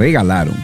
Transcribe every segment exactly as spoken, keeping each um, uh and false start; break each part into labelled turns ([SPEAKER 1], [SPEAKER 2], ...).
[SPEAKER 1] regalaron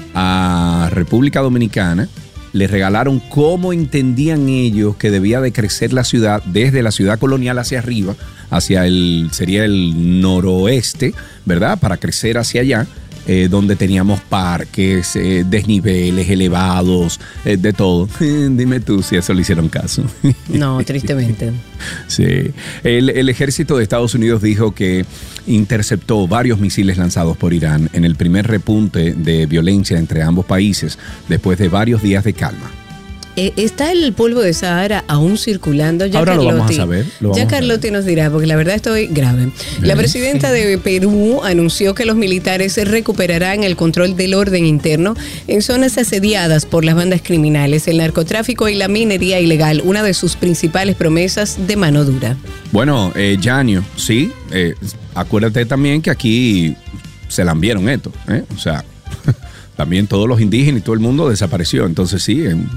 [SPEAKER 1] a República Dominicana, le regalaron cómo entendían ellos que debía de crecer la ciudad desde la ciudad colonial hacia arriba, hacia el, sería el noroeste, ¿verdad? Para crecer hacia allá. Eh, donde teníamos parques, eh, desniveles elevados, eh, de todo. Dime tú si eso le hicieron caso.
[SPEAKER 2] No, tristemente.
[SPEAKER 1] Sí. El, el ejército de Estados Unidos dijo que interceptó varios misiles lanzados por Irán en el primer repunte de violencia entre ambos países después de varios días de calma.
[SPEAKER 2] Eh, ¿Está el polvo de Sahara aún circulando? Ya
[SPEAKER 1] Ahora
[SPEAKER 2] Carlotti,
[SPEAKER 1] lo vamos a saber. Lo vamos
[SPEAKER 2] ya Carlotti nos dirá, porque la verdad estoy grave. La presidenta de Perú anunció que los militares recuperarán el control del orden interno en zonas asediadas por las bandas criminales, el narcotráfico y la minería ilegal, una de sus principales promesas de mano dura.
[SPEAKER 1] Bueno, eh, Yanio, sí, eh, acuérdate también que aquí se lambieron esto, ¿eh? O sea, también todos los indígenas y todo el mundo desapareció, entonces sí, en...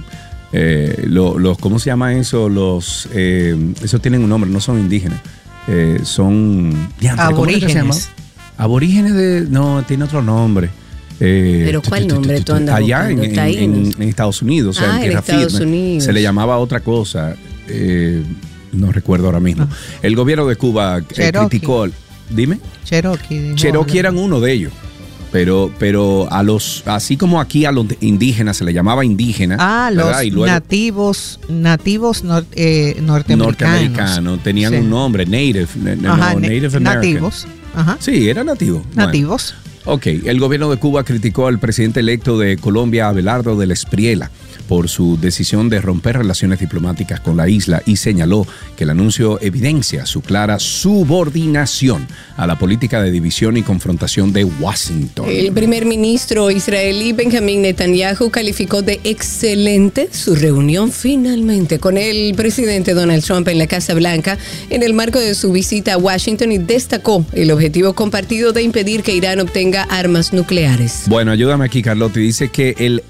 [SPEAKER 1] Eh, los, los, ¿cómo se llama eso? Los, eh, esos tienen un nombre, no son indígenas, eh, son...
[SPEAKER 3] Diantre, aborígenes. ¿Cómo se llama?
[SPEAKER 1] Aborígenes de... No, tiene otro nombre.
[SPEAKER 2] Eh, ¿Pero cuál nombre tú andas
[SPEAKER 1] allá en, en, en, en Estados Unidos, o sea,
[SPEAKER 2] ah,
[SPEAKER 1] en tierra
[SPEAKER 2] en Estados
[SPEAKER 1] firme,
[SPEAKER 2] Unidos.
[SPEAKER 1] se le llamaba otra cosa, eh, no recuerdo ahora mismo. No. El gobierno de Cuba eh, criticó... Dime.
[SPEAKER 3] Cherokee.
[SPEAKER 1] Cherokee eran uno de ellos. Pero, pero a los, así como aquí a los indígenas se le llamaba indígena.
[SPEAKER 3] Ah, los luego, nativos, nativos nor, eh, norteamericanos.
[SPEAKER 1] Norteamericanos, tenían sí. un nombre, native,
[SPEAKER 3] Ajá,
[SPEAKER 1] no, native American.
[SPEAKER 3] Nativos. Ajá.
[SPEAKER 1] Sí, era nativo.
[SPEAKER 3] Nativos.
[SPEAKER 1] Bueno. Ok, el gobierno de Cuba criticó al presidente electo de Colombia, Abelardo del Espriella, por su decisión de romper relaciones diplomáticas con la isla y señaló que el anuncio evidencia su clara subordinación a la política de división y confrontación de Washington.
[SPEAKER 2] El primer ministro israelí Benjamin Netanyahu calificó de excelente su reunión finalmente con el presidente Donald Trump en la Casa Blanca en el marco de su visita a Washington y destacó el objetivo compartido de impedir que Irán obtenga armas nucleares.
[SPEAKER 1] Bueno, ayúdame aquí, Carlotti. Dice que el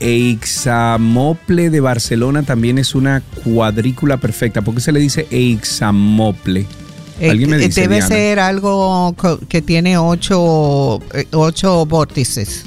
[SPEAKER 1] Eixamople de Barcelona también es una cuadrícula perfecta. ¿Por qué se le dice Eixamople? ¿Alguien me dice,
[SPEAKER 3] Debe
[SPEAKER 1] Diana?
[SPEAKER 3] ser algo que tiene ocho, ocho vórtices.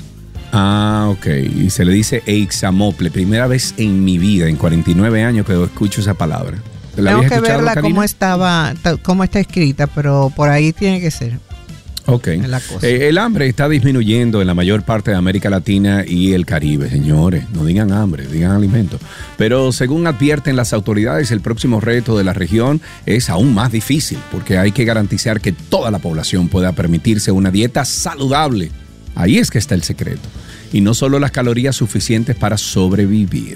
[SPEAKER 1] Ah, ok. Y se le dice Eixamople. Primera vez en mi vida, en cuarenta y nueve años, que escucho esa palabra.
[SPEAKER 3] Tengo que verla cómo estaba, cómo está escrita, pero por ahí tiene que ser.
[SPEAKER 1] Ok. Eh, el hambre está disminuyendo en la mayor parte de América Latina y el Caribe, señores. No digan hambre, digan alimento. Pero según advierten las autoridades, el próximo reto de la región es aún más difícil porque hay que garantizar que toda la población pueda permitirse una dieta saludable. Ahí es que está el secreto. Y no solo las calorías suficientes para sobrevivir.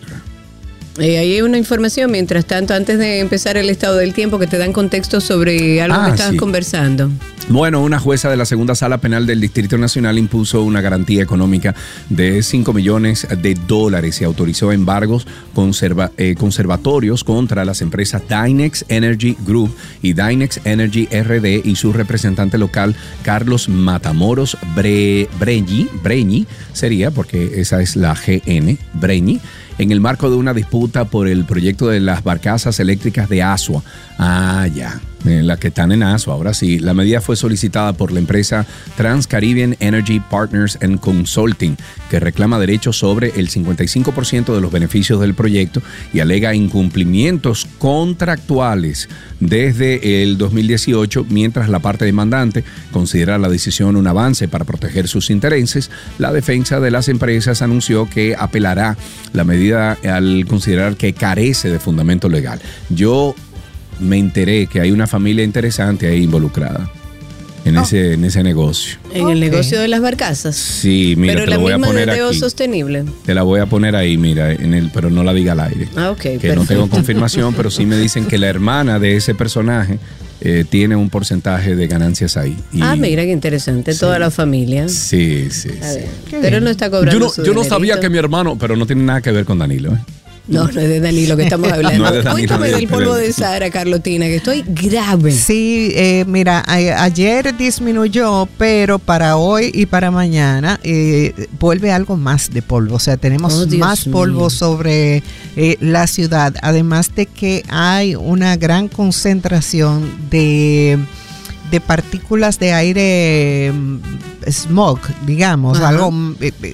[SPEAKER 2] Eh, ahí hay una información, mientras tanto, antes de empezar el estado del tiempo, que te dan contexto sobre algo
[SPEAKER 1] ah,
[SPEAKER 2] que estabas
[SPEAKER 1] sí.
[SPEAKER 2] conversando.
[SPEAKER 1] Bueno, una jueza de la segunda sala penal del Distrito Nacional impuso una garantía económica de cinco millones de dólares y autorizó embargos conserva, eh, conservatorios contra las empresas Dynex Energy Group y Dynex Energy R D y su representante local, Carlos Matamoros Bre, Breñi, Breñi sería, porque esa es la G N, Breñi, en el marco de una disputa por el proyecto de las barcazas eléctricas de Asua. Ah, ya, las que están en Asua, ahora sí. La medida fue solicitada por la empresa Trans-Caribbean Energy Partners and Consulting, que reclama derechos sobre el cincuenta y cinco por ciento de los beneficios del proyecto y alega incumplimientos contractuales desde el dos mil dieciocho, mientras la parte demandante considera la decisión un avance para proteger sus intereses. La defensa de las empresas anunció que apelará la medida al considerar que carece de fundamento legal. Yo me enteré que hay una familia interesante ahí involucrada en, oh. ese, en ese negocio.
[SPEAKER 2] ¿En okay. el negocio de las barcazas?
[SPEAKER 1] Sí, mira, pero te la voy a poner aquí.
[SPEAKER 2] ¿Pero sostenible?
[SPEAKER 1] Te la voy a poner ahí, mira, en el, pero no la diga al aire.
[SPEAKER 2] Ah, ok,
[SPEAKER 1] Que
[SPEAKER 2] perfecto.
[SPEAKER 1] no tengo confirmación, pero sí me dicen que la hermana de ese personaje eh, tiene un porcentaje de ganancias ahí. Y,
[SPEAKER 2] ah, mira qué interesante, sí. Toda la familia.
[SPEAKER 1] Sí, sí,
[SPEAKER 2] a
[SPEAKER 1] sí.
[SPEAKER 2] Ver, pero no está cobrando
[SPEAKER 1] Yo no,
[SPEAKER 2] su
[SPEAKER 1] yo no
[SPEAKER 2] dinerito.
[SPEAKER 1] sabía que mi hermano, pero no tiene nada que ver con Danilo, ¿eh?
[SPEAKER 2] No, no es de Danilo que estamos hablando.
[SPEAKER 1] No es de Danilo,
[SPEAKER 2] Cuéntame
[SPEAKER 1] no es
[SPEAKER 2] del
[SPEAKER 1] de
[SPEAKER 2] polvo
[SPEAKER 1] Danilo.
[SPEAKER 2] de Sahara, Carlotina, que estoy grave.
[SPEAKER 3] Sí, eh, mira, a, ayer disminuyó, pero para hoy y para mañana eh, vuelve algo más de polvo. O sea, tenemos
[SPEAKER 2] Oh, Dios
[SPEAKER 3] más
[SPEAKER 2] mío.
[SPEAKER 3] polvo sobre eh, la ciudad. Además de que hay una gran concentración de... de partículas de aire smog, digamos,
[SPEAKER 2] Ajá.
[SPEAKER 3] algo eh,